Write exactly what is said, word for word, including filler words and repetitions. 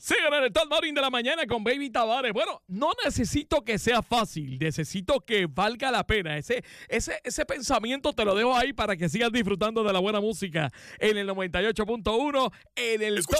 Sigan en el Top Morning de la mañana con Baby Tavares. Bueno, no necesito que sea fácil, necesito que valga la pena. Ese, ese, ese pensamiento te lo dejo ahí para que sigas disfrutando de la buena música en el noventa y ocho punto uno, en el Top